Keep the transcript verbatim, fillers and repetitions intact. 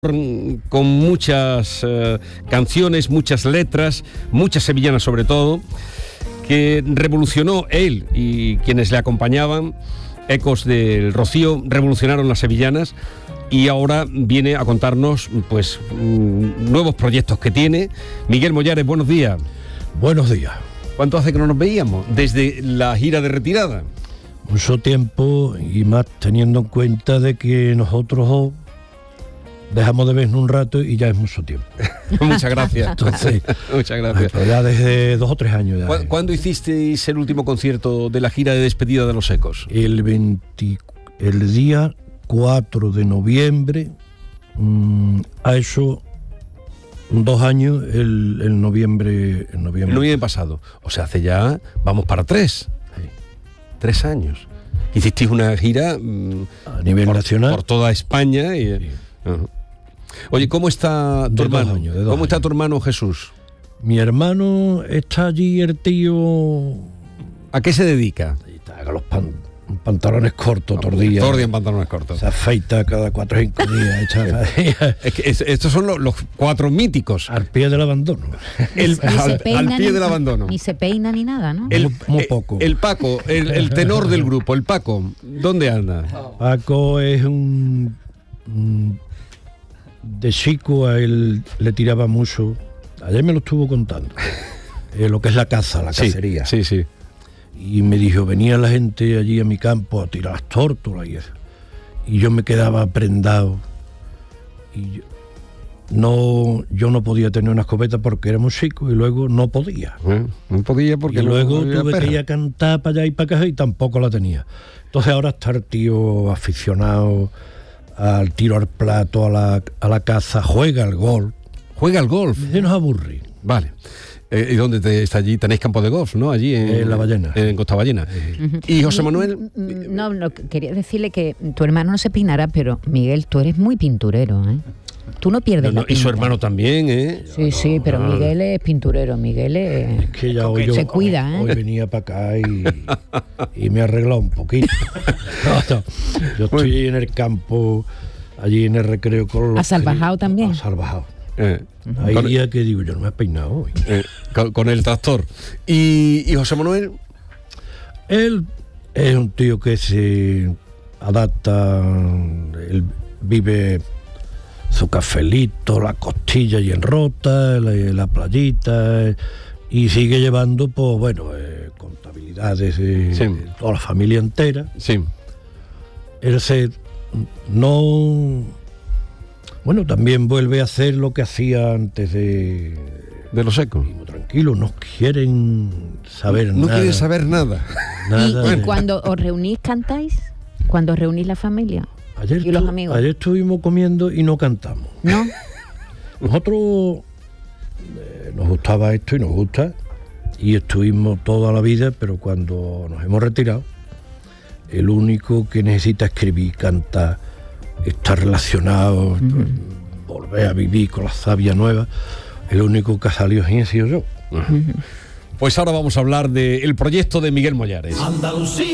con muchas uh, canciones, muchas letras, muchas sevillanas sobre todo, que revolucionó él y quienes le acompañaban. Ecos del Rocío revolucionaron las sevillanas y ahora viene a contarnos pues nuevos proyectos que tiene. Miguel Mollares, buenos días. Buenos días. ¿Cuánto hace que no nos veíamos? Desde la gira de retirada. Mucho tiempo, y más teniendo en cuenta de que nosotros dos dejamos de vernos un rato y ya es mucho tiempo. Muchas gracias. Entonces, muchas gracias. Pero ya desde dos o tres años. Ya ¿Cu- ¿Cuándo hicisteis el último concierto de la gira de despedida de Los Ecos? El, veinte, el día cuatro de noviembre, mmm, a eso dos años, el, el noviembre... El noviembre. El noviembre pasado. O sea, hace ya, vamos para tres. Sí. Tres años. Hicisteis una gira mmm, a nivel por, nacional. Por toda España. Y, sí. uh-huh. Oye, ¿cómo está tu de hermano? Años, ¿Cómo años. está tu hermano Jesús? Mi hermano está allí, el tío... ¿A qué se dedica? Está con los pan, pantalones cortos, no, tordillas. Tordillas en pantalones cortos. Se afeita cada cuatro o cinco días. Es que es, estos son los, los cuatro míticos. Al pie del abandono. El, al, al pie ni, del abandono. Ni se peina ni nada, ¿no? El, muy, muy poco. El, el Paco, el, el tenor del grupo, el Paco, ¿dónde anda? Paco es un... un de chico a él le tiraba mucho. Ayer me lo estuvo contando. Eh, lo que es la caza, la sí, cacería. Sí, sí. Y me dijo, venía la gente allí a mi campo a tirar las tórtolas y eso. Y yo me quedaba prendado. Y yo no, yo no podía tener una escopeta porque era muy chico y luego no podía. Eh, no podía porque y no luego había tuve perra. que ir a cantar para allá y para acá y tampoco la tenía. Entonces ahora está el tío aficionado al tiro al plato, a la, a la caza, juega al golf. Juega al golf. Se nos aburre. Vale. Eh, ¿Y dónde te, está allí? Tenéis campo de golf, ¿no? Allí en, en La Ballena. En Costa Ballena. Uh-huh. ¿Y José Manuel? No, no, quería decirle que tu hermano no se peinará, pero Miguel, tú eres muy pinturero, ¿eh? Tú no pierdes No, no, la y su pinta. hermano también, ¿eh? Sí, sí, pero no. Miguel es pinturero, Miguel es... Es que ya hoy, yo, se cuida, ¿eh? hoy venía para acá y, y me he arreglado un poquito. No, no. Yo estoy en el campo, allí en el recreo con los... ¿Has salvajado también? Has salvajado. Eh, Hay con, días que digo, yo no me he peinado hoy. eh, con, con el tractor. ¿Y, ¿Y José Manuel? Él es un tío que se adapta, él vive su cafelito, la costilla y en rota, la, la playita, y sigue llevando, pues bueno, eh, contabilidades de, sí. de toda la familia entera. Sí. Él se no... Bueno, también vuelve a hacer lo que hacía antes de... De Los Ecos. Tranquilo, no quieren saber no, nada. No quieren saber nada. nada ¿Y, y de... cuando os reunís cantáis? ¿Cuando os reunís la familia? Ayer, ¿Y los tu, amigos? ayer estuvimos comiendo y no cantamos. ¿No? Nosotros eh, nos gustaba esto y nos gusta y estuvimos toda la vida, pero cuando nos hemos retirado, el único que necesita escribir, cantar, estar relacionado, uh-huh. volver a vivir con la savia nueva, el único que ha salido así he sido yo. Uh-huh. Pues ahora vamos a hablar del proyecto de Miguel Mollares. Andalucía.